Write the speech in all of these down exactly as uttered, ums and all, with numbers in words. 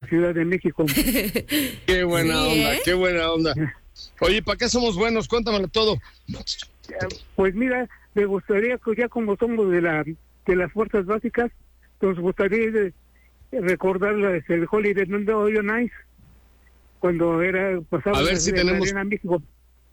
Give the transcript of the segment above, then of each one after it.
Ciudad de México. Qué buena Sí, onda, ¿eh? qué buena onda. Oye, ¿para qué somos buenos? Cuéntamelo todo. Pues mira, me gustaría que ya como somos de la de las fuerzas básicas, nos gustaría de, de recordar la- el Holiday Nice cuando era pasaba A ver de- si de la tenemos- Arena México.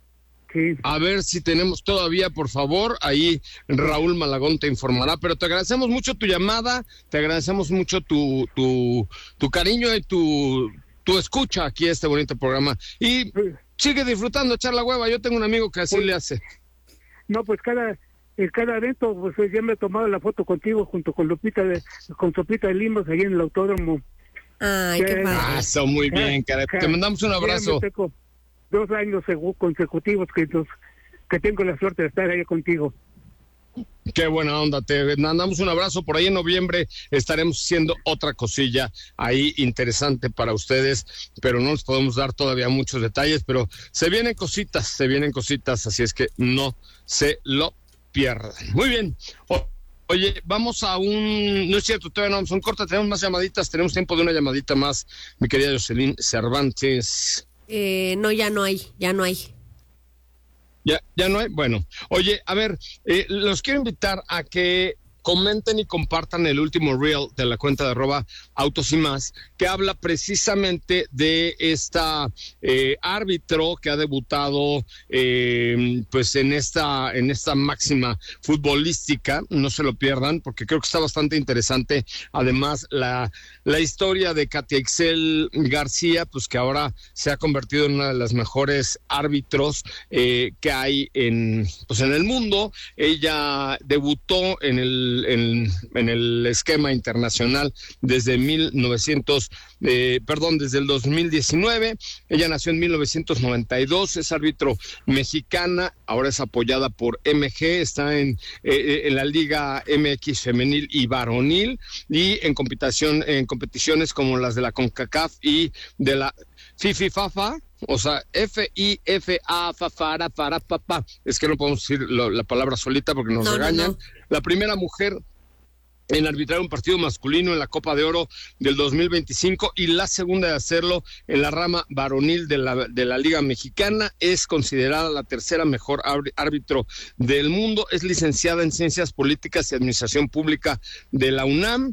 Sí. A ver si tenemos todavía, por favor, ahí Raúl Malagón te informará, pero te agradecemos mucho tu llamada, te agradecemos mucho tu tu, tu cariño y tu, tu escucha aquí a este bonito programa. Y sigue disfrutando, echar la hueva, yo tengo un amigo que así Pues- le hace. No, pues cada en cada evento, pues ya me he tomado la foto contigo junto con Lupita de, con Sopita de Limos ahí en el autódromo. Ay, qué Ya- padre. Ah, está muy bien, caray. Te mandamos un Ya abrazo. me tengo dos años segu- consecutivos que, los- que tengo la suerte de estar ahí contigo. Qué buena onda, te mandamos un abrazo. Por ahí en noviembre estaremos haciendo otra cosilla ahí interesante para ustedes, pero no les podemos dar todavía muchos detalles, pero se vienen cositas, se vienen cositas, así es que no se lo pierdan. Muy bien. O- Oye, vamos a un... No es cierto, todavía no vamos a un corte, tenemos más llamaditas, tenemos tiempo de una llamadita más, mi querida Jocelyn Cervantes. Eh, no, ya no hay, ya no hay. Ya, ya no hay. Bueno, oye, a ver, eh, los quiero invitar a que comenten y compartan el último reel de la cuenta de arroba autos y más, que habla precisamente de esta eh, árbitro que ha debutado eh, pues en esta, en esta máxima futbolística. No se lo pierdan, porque creo que está bastante interesante. Además, la, la historia de Katia Ixel García, pues que ahora se ha convertido en una de las mejores árbitros eh, que hay en, pues en el mundo. Ella debutó en el, en, en el esquema internacional desde mil novecientos, eh, perdón, desde el dos mil diecinueve. Ella nació en mil novecientos noventa y dos, es árbitro mexicana, ahora es apoyada por M G, está en, eh, en la Liga M X femenil y varonil, y en competición, en competiciones como las de la CONCACAF y de la Fifi Fafa, o sea, F I F A, Fafara, para, papá. Es que no podemos decir lo, la palabra solita porque nos No, no, regañan. no. La primera mujer en arbitrar un partido masculino en la Copa de Oro del dos mil veinticinco y la segunda de hacerlo en la rama varonil de la, de la Liga Mexicana. Es considerada la tercera mejor árbitro del mundo. Es licenciada en Ciencias Políticas y Administración Pública de la UNAM.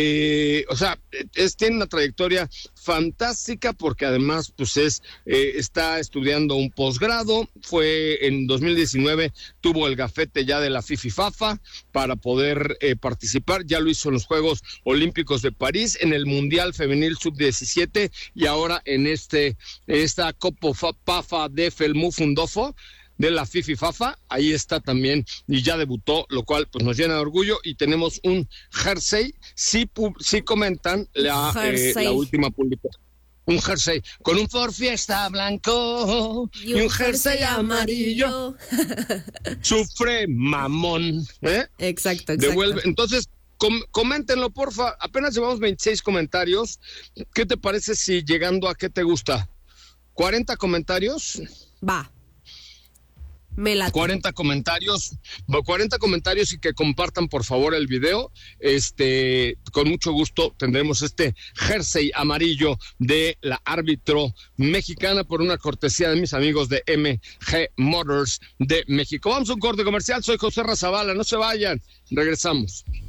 Eh, o sea, es, tiene una trayectoria fantástica porque además pues es eh, está estudiando un posgrado. Fue en dos mil diecinueve, tuvo el gafete ya de la Fifi Fafa para poder eh, participar. Ya lo hizo en los Juegos Olímpicos de París, en el Mundial Femenil sub diecisiete y ahora en este esta Copa Pafa de Felmufundofo de la Fifi Fafa, ahí está también y ya debutó, lo cual pues nos llena de orgullo. Y tenemos un jersey, sí, sí comentan la, eh, la última publicación. Un jersey con un Ford Fiesta blanco y, y un jersey, jersey amarillo. Sufre mamón, ¿eh? Exacto, exacto. Devuelve. Entonces, com coméntenlo, porfa. Apenas llevamos veintiséis comentarios. ¿Qué te parece si llegando a qué te gusta? ¿cuarenta comentarios? Va. Me late. cuarenta comentarios, cuarenta comentarios y que compartan por favor el video. Este, con mucho gusto tendremos este jersey amarillo de la árbitro mexicana por una cortesía de mis amigos de M G Motors de México. Vamos a un corte comercial. Soy José Razabala, no se vayan, regresamos.